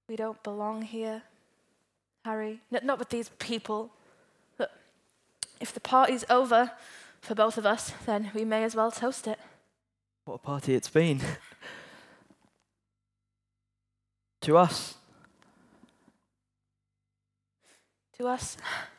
We don't belong here, Harry. Not with these people. But if the party's over for both of us, then we may as well toast it. What a party it's been. To us. To us.